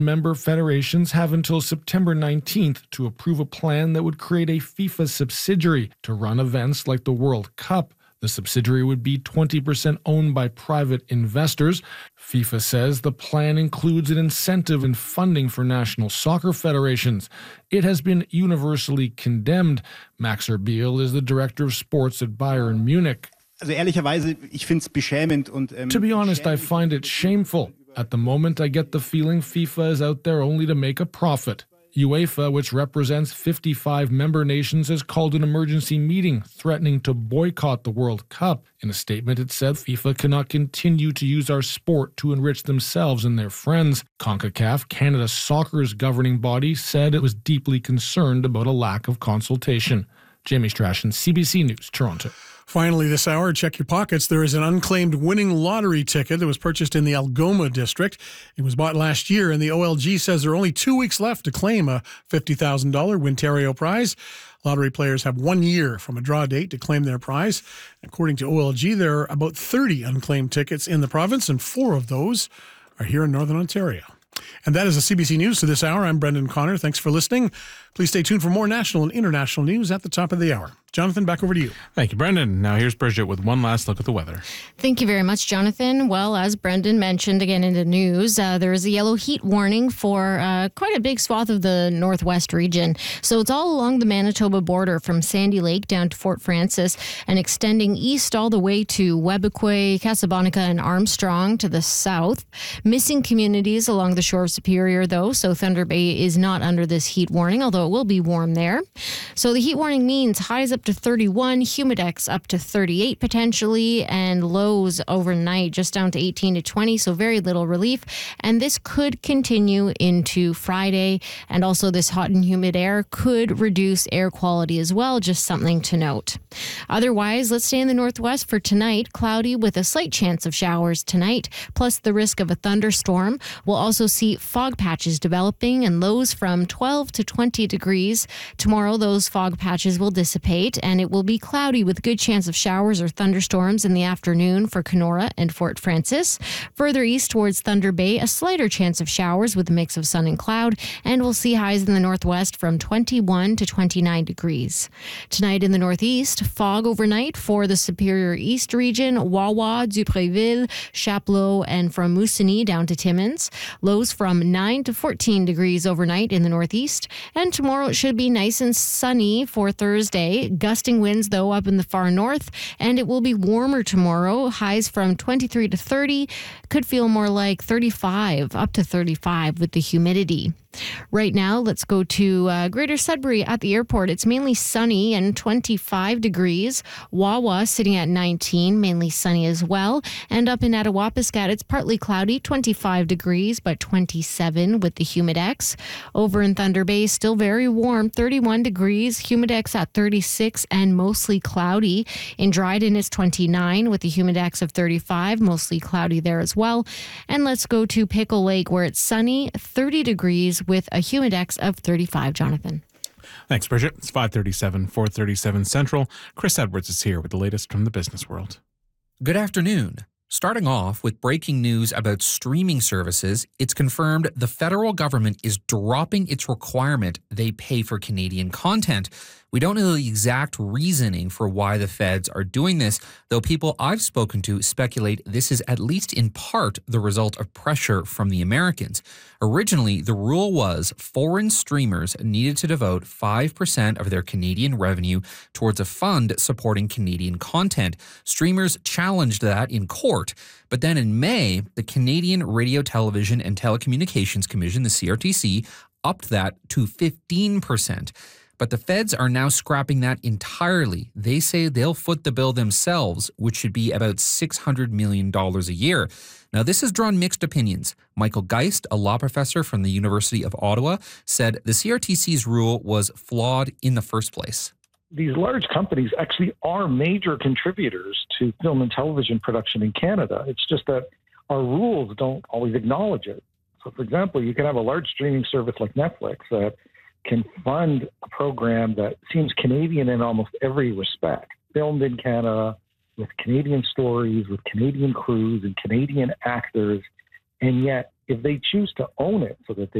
Member federations have until September 19th to approve a plan that would create a FIFA subsidiary to run events like the World Cup. The subsidiary would be 20% owned by private investors. FIFA says the plan includes an incentive and funding for national soccer federations. It has been universally condemned. Max Erbiel is the director of sports at Bayern Munich. To be honest, I find it shameful. At the moment, I get the feeling FIFA is out there only to make a profit. UEFA, which represents 55 member nations, has called an emergency meeting threatening to boycott the World Cup. In a statement, it said FIFA cannot continue to use our sport to enrich themselves and their friends. CONCACAF, Canada Soccer's governing body, said it was deeply concerned about a lack of consultation. Jamie Strachan, CBC News, Toronto. Finally this hour, check your pockets. There is an unclaimed winning lottery ticket that was purchased in the Algoma district. It was bought last year, and the OLG says there are only 2 weeks left to claim a $50,000 Wintario prize. Lottery players have 1 year from a draw date to claim their prize. According to OLG, there are about 30 unclaimed tickets in the province, and 4 of those are here in Northern Ontario. And that is the CBC News for this hour. I'm Brendan Connor. Thanks for listening. Please stay tuned for more national and international news at the top of the hour. Jonathan, back over to you. Thank you, Brendan. Now here's Bridget with one last look at the weather. Thank you very much, Jonathan. Well, as Brendan mentioned again in the news, there is a yellow heat warning for quite a big swath of the northwest region. So it's all along the Manitoba border from Sandy Lake down to Fort Francis and extending east all the way to Webequie, Casablanca, and Armstrong to the south. Missing communities along the shore of Superior, though, so Thunder Bay is not under this heat warning, although it will be warm there. So the heat warning means highs up to 31, humidex up to 38 potentially, and lows overnight just down to 18 to 20, so very little relief. And this could continue into Friday, and also this hot and humid air could reduce air quality as well, just something to note. Otherwise, let's stay in the northwest for tonight. Cloudy with a slight chance of showers tonight, plus the risk of a thunderstorm. We'll also see fog patches developing and lows from 12 to 20 degrees. Tomorrow, those fog patches will dissipate, and it will be cloudy with good chance of showers or thunderstorms in the afternoon for Kenora and Fort Francis. Further east towards Thunder Bay, a slighter chance of showers with a mix of sun and cloud, and we'll see highs in the northwest from 21 to 29 degrees. Tonight in the northeast, fog overnight for the Superior East region, Wawa, Dupreville, Chapleau, and from Moosonee down to Timmins. Lows from 9 to 14 degrees overnight in the northeast, and tomorrow it should be nice and sunny for Thursday. Gusting winds, though, up in the far north, and it will be warmer tomorrow. Highs from 23 to 30, could feel more like 35, up to 35 with the humidity. Right now, let's go to Greater Sudbury at the airport. It's mainly sunny and 25 degrees. Wawa sitting at 19, mainly sunny as well. And up in Attawapiskat, it's partly cloudy, 25 degrees, but 27 with the humidex. Over in Thunder Bay, still very warm, 31 degrees, humidex at 36 and mostly cloudy. In Dryden, it's 29 with the humidex of 35, mostly cloudy there as well. And let's go to Pickle Lake, where it's sunny, 30 degrees with a humidex of 35, Jonathan. Thanks, Bridget. It's 5:37, 4:37 Central. Chris Edwards is here with the latest from the business world. Good afternoon. Starting off with breaking news about streaming services, it's confirmed the federal government is dropping its requirement they pay for Canadian content. We don't know the exact reasoning for why the feds are doing this, though people I've spoken to speculate this is at least in part the result of pressure from the Americans. Originally, the rule was foreign streamers needed to devote 5% of their Canadian revenue towards a fund supporting Canadian content. Streamers challenged that in court. But then in May, the Canadian Radio, Television and Telecommunications Commission, the CRTC, upped that to 15%. But the feds are now scrapping that entirely. They say they'll foot the bill themselves, which should be about $600 million a year. Now, this has drawn mixed opinions. Michael Geist, a law professor from the University of Ottawa, said the CRTC's rule was flawed in the first place. These large companies actually are major contributors to film and television production in Canada. It's just that our rules don't always acknowledge it. So, for example, you can have a large streaming service like Netflix that can fund a program that seems Canadian in almost every respect, filmed in Canada, with Canadian stories, with Canadian crews and Canadian actors, and yet if they choose to own it so that they